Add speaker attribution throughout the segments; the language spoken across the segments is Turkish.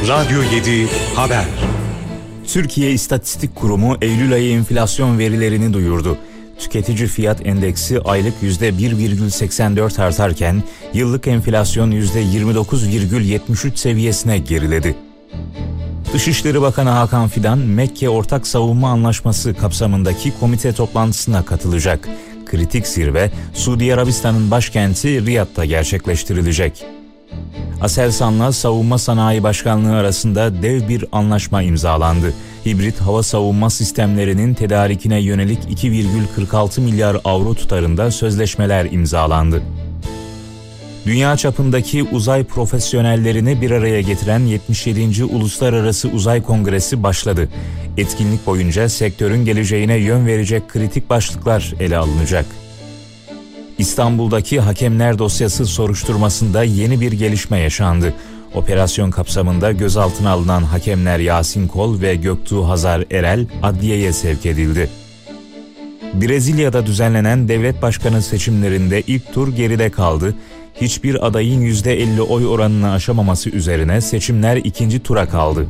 Speaker 1: Radyo 7 Haber.
Speaker 2: Türkiye İstatistik Kurumu Eylül ayı enflasyon verilerini duyurdu. Tüketici fiyat endeksi aylık %1,84 artarken yıllık enflasyon %29,73 seviyesine geriledi. Dışişleri Bakanı Hakan Fidan, Mekke Ortak Savunma Anlaşması kapsamındaki komite toplantısına katılacak. Kritik zirve, Suudi Arabistan'ın başkenti Riyad'da gerçekleştirilecek. Aselsan'la Savunma Sanayi Başkanlığı arasında dev bir anlaşma imzalandı. Hibrit hava savunma sistemlerinin tedarikine yönelik 2,46 milyar avro tutarında sözleşmeler imzalandı. Dünya çapındaki uzay profesyonellerini bir araya getiren 77. Uluslararası Uzay Kongresi başladı. Etkinlik boyunca sektörün geleceğine yön verecek kritik başlıklar ele alınacak. İstanbul'daki hakemler dosyası soruşturmasında yeni bir gelişme yaşandı. Operasyon kapsamında gözaltına alınan hakemler Yasin Kol ve Göktuğ Hazar Erel adliyeye sevk edildi. Brezilya'da düzenlenen devlet başkanı seçimlerinde ilk tur geride kaldı. Hiçbir adayın %50 oy oranını aşamaması üzerine seçimler ikinci tura kaldı.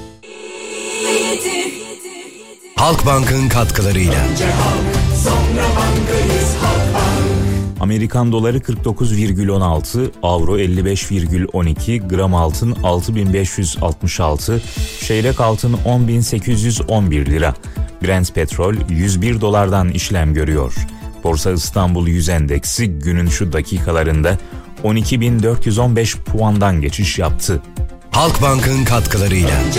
Speaker 3: Halkbank'ın katkılarıyla.
Speaker 2: Amerikan doları 49,16, avro 55,12, gram altın 6566, çeyrek altın 10.811 lira. Brent petrol 101 dolardan işlem görüyor. Borsa İstanbul 100 endeksi günün şu dakikalarında 12.415 puandan geçiş yaptı.
Speaker 3: Halkbank'ın katkılarıyla.